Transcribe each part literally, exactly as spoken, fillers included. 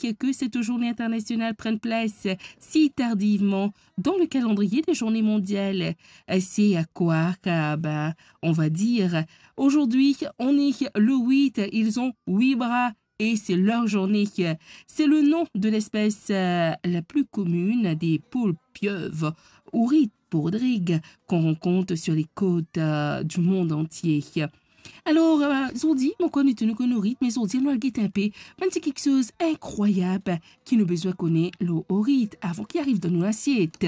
que cette journée internationale prenne place si tardivement dans le calendrier des journées mondiales? C'est à quoi, ben, on va dire, aujourd'hui, on est le huit, ils ont huit bras et c'est leur journée. C'est le nom de l'espèce la plus commune des poulpes pieuvres, Orytes podrigue, qu'on rencontre sur les côtes du monde entier. Alors, Zodi, mon connu tenu qu'on rythme, mais Zodi, nous allons un peu, c'est quelque chose d'incroyable qui nous besoin connaître l'orite avant qu'il arrive dans nos assiettes.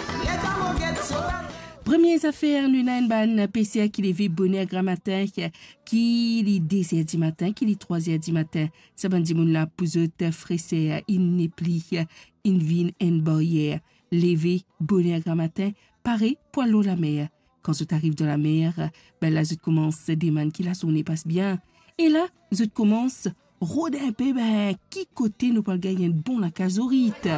Premières affaires, nous avons un P C A qui lève bonheur grand matin, qui est deux heures du matin, qui est trois heures du matin. Ça va dire la pouzote fraissée, il n'est pli, il vient en boyer. Lever bonheur grand matin, pareil, poilot la mer. Quand tu arrives dans la mer, ben là, tu commences des man qui la sonne passe bien. Et là, tu commences rôder un peu, ben, qui côté nous pas gagner bon la casorite.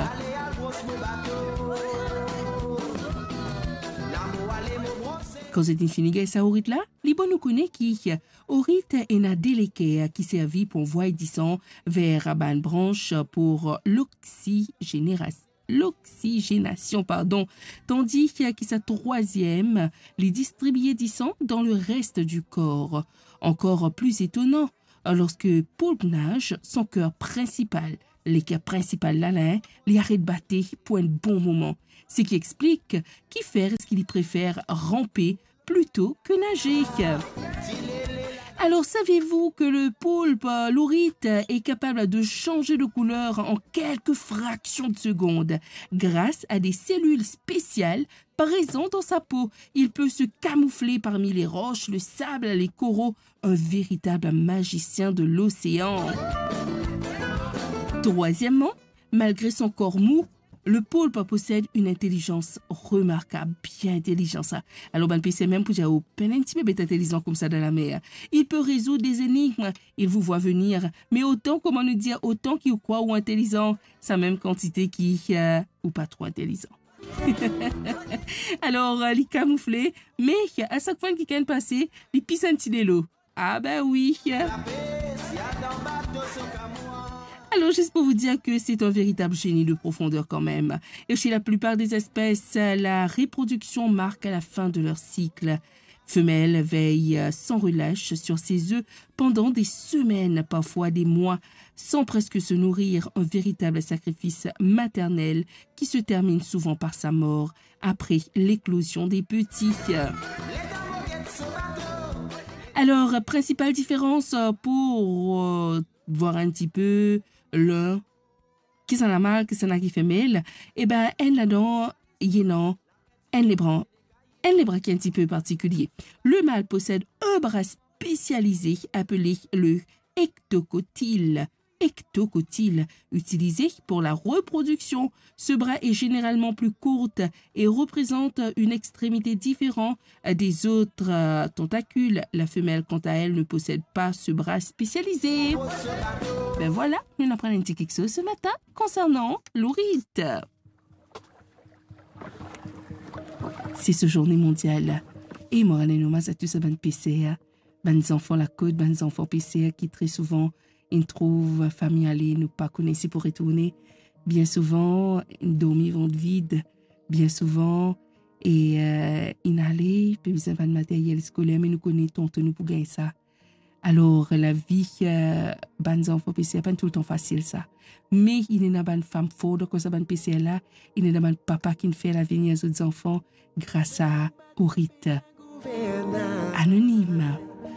Quand tu finis gagner sa orite là, les bons nous connaissent qui, orite est un déléqué qui servit pour envoyer du sang vers une branche pour l'oxygénération. l'oxygénation, pardon, tandis que sa troisième les distribuer du sang dans le reste du corps. Encore plus étonnant, lorsque Poulpe nage, son cœur principal, l'écart principal l'alain, les arrête de battre pour un bon moment. Ce qui explique qu'il fait ce qu'il préfère ramper plutôt que nager. Alors, saviez-vous que le poulpe, l'orite, est capable de changer de couleur en quelques fractions de secondes grâce à des cellules spéciales présentes dans sa peau? Il peut se camoufler parmi les roches, le sable, les coraux, un véritable magicien de l'océan. Troisièmement, malgré son corps mou, le poulpe possède une intelligence remarquable, bien intelligent ça. Alors, ben, c'est même pour dire, oh, un petit peu bête intelligent comme ça dans la mer. Il peut résoudre des énigmes, il vous voit venir, mais autant, comment nous dire, autant qu'il croit ou intelligent, sa même quantité qui, euh, ou pas trop intelligent. Alors, euh, il camouflé, mais à chaque fois qu'il vient passer, il pisse un petit de l'eau. Ah ben oui. Alors, juste pour vous dire que c'est un véritable génie de profondeur quand même. Et chez la plupart des espèces, la reproduction marque à la fin de leur cycle. Femelle veille sans relâche sur ses œufs pendant des semaines, parfois des mois, sans presque se nourrir, un véritable sacrifice maternel qui se termine souvent par sa mort après l'éclosion des petits. Alors, principale différence pour euh, voir un petit peu l'un qui s'en a mal, qui s'en a qui femelle, et ben, elle là-dedans, y non, elle les bras, elle les bras qui est un petit peu particulier. Le mâle possède un bras spécialisé appelé le ectocotyle. Ectocotyle, utilisé pour la reproduction. Ce bras est généralement plus courte et représente une extrémité différente des autres euh, tentacules. La femelle, quant à elle, ne possède pas ce bras spécialisé. Ben voilà, on apprend un petit quelque chose ce matin concernant l'orite. C'est ce journée mondiale. Et moi, je suis à tous les P C A, les enfants la côte, les enfants P C A qui très souvent ils trouvent famille aller, nous pas connaissent pour retourner. Bien souvent, ils dorment vont vide. Bien souvent, et euh, ils allaient, puis ils n'ont pas de matériel scolaire, mais nous connaissons tout nous pour gagner ça. Alors, la vie, euh, les enfants P C A, pas tout le temps facile ça. Mais il y a une femme forte, comme ça, P C A là, il y a un papa qui fait l'avenir des autres enfants grâce à Orytes Anonyme.